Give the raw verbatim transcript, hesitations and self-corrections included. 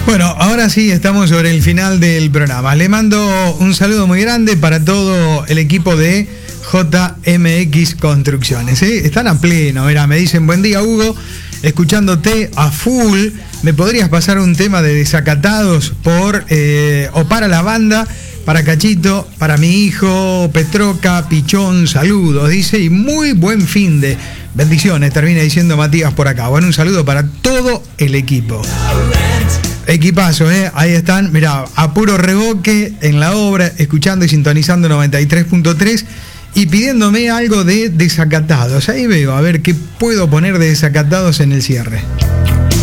Bueno, ahora sí estamos sobre el final del programa. Le mando un saludo muy grande para todo el equipo de J M X Construcciones, ¿eh? Están a pleno, mira, me dicen buen día Hugo, escuchándote a full, ¿me podrías pasar un tema de Desacatados por eh, o para la banda, para Cachito, para mi hijo Petroca, Pichón, saludos, dice, y muy buen fin de bendiciones, termina diciendo Matías por acá. Bueno, un saludo para todo el equipo. Equipazo, ¿eh? Ahí están, mirá, a puro reboque en la obra, escuchando y sintonizando noventa y tres punto tres y pidiéndome algo de Desacatados. Ahí veo, a ver qué puedo poner de Desacatados en el cierre.